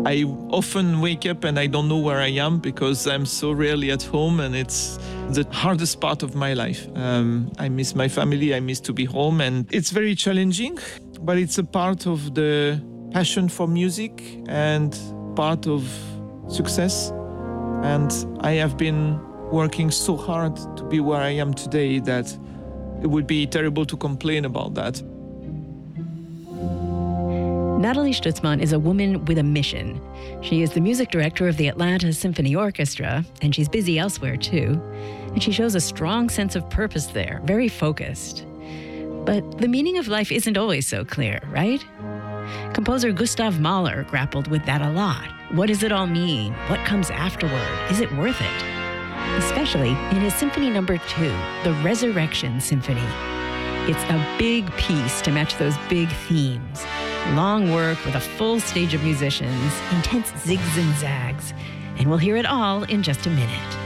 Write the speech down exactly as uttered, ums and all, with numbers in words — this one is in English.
I often wake up and I don't know where I am because I'm so rarely at home, and it's the hardest part of my life. Um, I miss my family, I miss to be home, and it's very challenging, but it's a part of the passion for music and part of success. And I have been working so hard to be where I am today that it would be terrible to complain about that. Nathalie Stutzmann is a woman with a mission. She is the music director of the Atlanta Symphony Orchestra, and she's busy elsewhere too. And she shows a strong sense of purpose there, very focused. But the meaning of life isn't always so clear, right? Composer Gustav Mahler grappled with that a lot. What does it all mean? What comes afterward? Is it worth it? Especially in his Symphony Number Two, the Resurrection Symphony. It's a big piece to match those big themes. Long work with a full stage of musicians, intense zigs and zags. And we'll hear it all in just a minute.